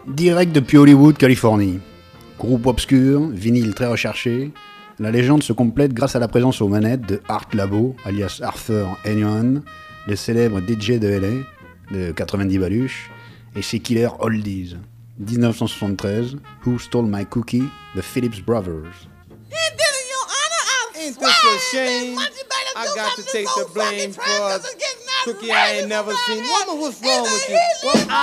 Direct depuis Hollywood, Californie. Groupe obscur, vinyle très recherché, la légende se complète grâce à la présence aux manettes de Art Labo, alias Arthur Enion, le célèbre DJ de LA, de 90 baluches, et ses killers oldies. 1973, Who Stole My Cookie, The Phillips Brothers. Ain't this a shame? I got to take the blame for a cookie I ain't never seen. Woman, what's wrong with you? Well,